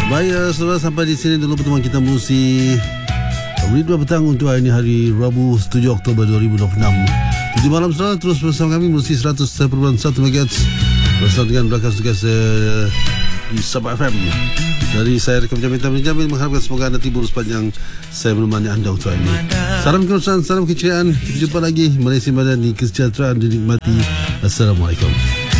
Baik, saudara, sampai di sini dulu pertemuan kita Musi Ridwan Petang untuk hari ini, hari Rabu 7 Oktober 2026. 7 malam, saudara, terus bersama kami Musi 100.1 MHz bersama dengan belakang tugas di Sabah FM. Dari saya Rekam Jamin mengharapkan semoga anda tidur sepanjang saya menemani anda untuk hari ini. Salam kerusahaan, salam keceriaan. Kita jumpa lagi. Malaysia Madani, kesejahteraan dinikmati. Assalamualaikum.